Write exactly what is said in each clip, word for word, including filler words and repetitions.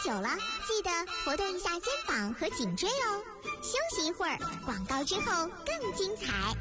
久了，记得活动一下肩膀和颈椎哦。休息一会儿，广告之后更精彩。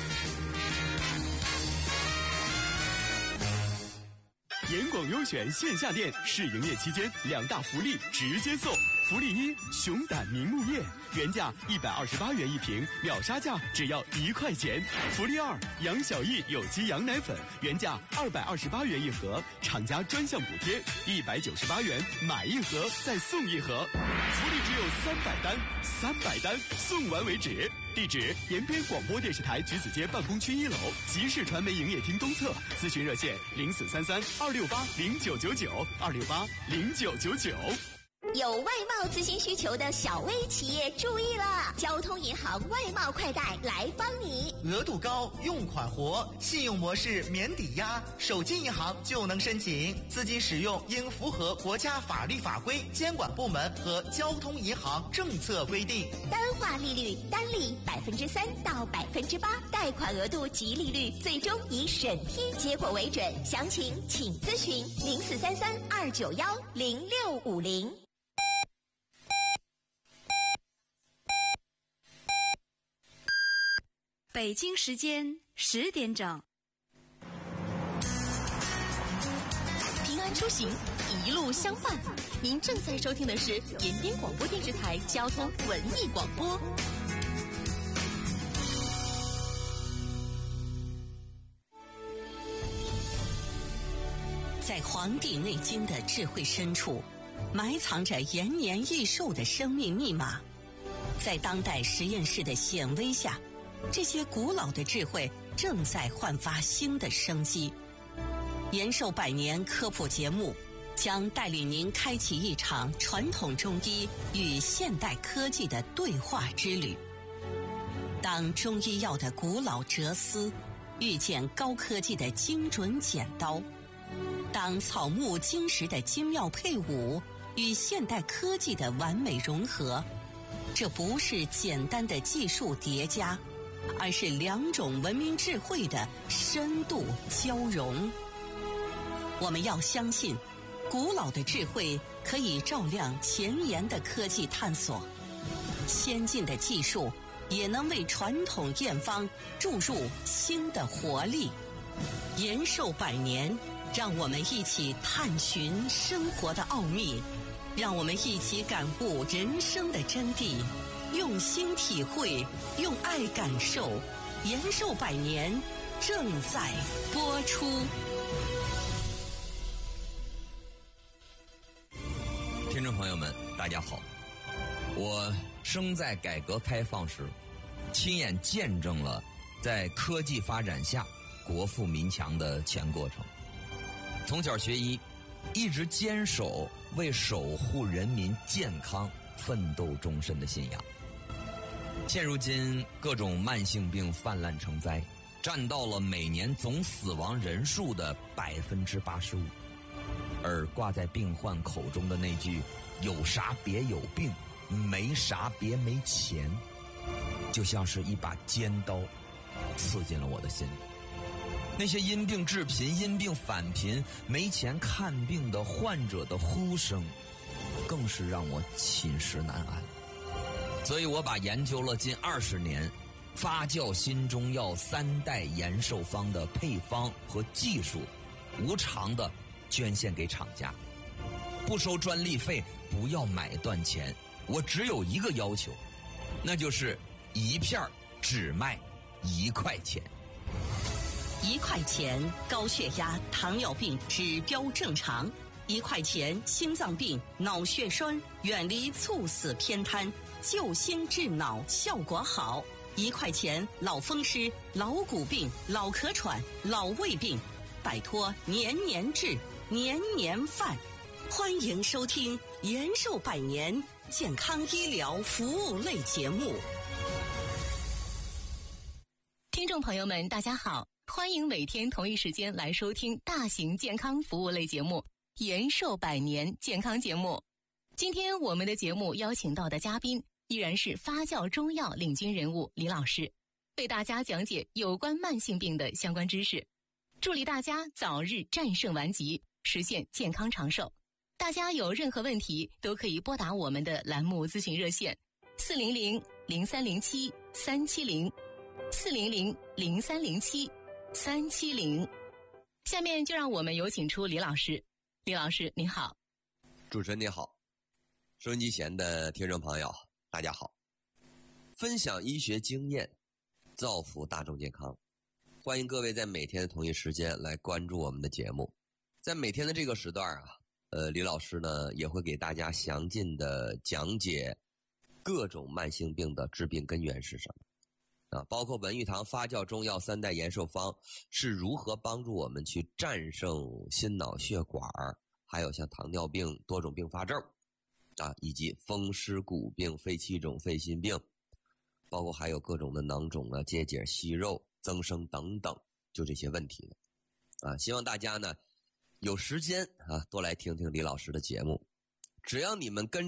严广优选线下店试营业期间，两大福利直接送。福利一：熊胆明目叶，原价一百二十八元一瓶，秒杀价只要一块钱。福利二：杨小艺有机羊奶粉，原价二百二十八元一盒，厂家专项补贴一百九十八元，买一盒再送一盒。福利只有三百单，三百单送完为止。地址：延边广播电视台橘子街办公区一楼，集市传媒营业厅东侧。咨询热线：零四三三二六八零九九九二六八零九九九。 有外贸咨询需求的小微企业注意了，交通银行外贸快贷来帮你。 额度高，用款活，信用模式免抵押，手机银行就能申请。资金使用应符合国家法律法规、监管部门和交通银行政策规定。 单化利率单利百分之三到百分之八，贷款额度及利率最终以审批结果为准。详情请咨询零四三三二九幺零六五零。 北京时间十点整， 平安出行，一路相伴。您正在收听的是延边广播电视台交通文艺广播。 在《黄帝内经》的智慧深处，埋藏着延年益寿的生命密码。在当代实验室的显微下，这些古老的智慧正在焕发新的生机。延寿百年科普节目将带领您开启一场传统中医与现代科技的对话之旅。当中医药的古老哲思遇见高科技的精准剪刀，当草木金石的精妙配伍与现代科技的完美融合，这不是简单的技术叠加，而是两种文明智慧的深度交融。我们要相信，古老的智慧可以照亮前沿的科技探索，先进的技术也能为传统验方注入新的活力。延寿百年，让我们一起探寻生活的奥秘，让我们一起感悟人生的真谛，用心体会，用爱感受。延寿百年正在播出。 听众朋友们，大家好，我生在改革开放时，亲眼见证了在科技发展下国富民强的全过程。从小学医，一直坚守为守护人民健康奋斗终身的信仰。现如今各种慢性病泛滥成灾，占到了每年总死亡人数的百分之八十五。而挂在病患口中的那句“有啥别有病，没啥别没钱”，就像是一把尖刀，刺进了我的心里。那些因病致贫、因病返贫、没钱看病的患者的呼声，更是让我寝食难安。所以我把研究了近二十年发酵新中药三代延寿方的配方和技术，无偿的捐献给厂家，不收专利费，不要买断钱。我只有一个要求，那就是一片只卖一块钱。 一块钱高血压、糖尿病指标正常，一块钱心脏病、脑血栓远离猝死偏瘫，救心治脑效果好。一块钱老风湿、老骨病、老咳喘、老胃病，摆脱年年治、年年犯。欢迎收听延寿百年健康医疗服务类节目。 听众朋友们，大家好，欢迎每天同一时间来收听大型健康服务类节目延寿百年健康节目。今天我们的节目邀请到的嘉宾依然是发酵中药领军人物李老师，为大家讲解有关慢性病的相关知识，助力大家早日战胜顽疾，实现健康长寿。 大家有任何问题都可以拨打我们的栏目咨询热线四零零零三零七三七零四零零零三零七三七零。下面就让我们有请出李老师。李老师您好。 主持人你好，收音机前的听众朋友大家好。分享医学经验，造福大众健康，欢迎各位在每天的同一时间来关注我们的节目。在每天的这个时段啊，呃，李老师呢也会给大家详尽的讲解各种慢性病的致病根源是什么啊，包括文玉堂发酵中药三代延寿方是如何帮助我们去战胜心脑血管，还有像糖尿病多种并发症啊，以及风湿骨病、肺气肿、肺心病，包括还有各种的囊肿啊、结节、息肉、增生等等，就这些问题啊，希望大家呢有时间啊多来听听李老师的节目，只要你们跟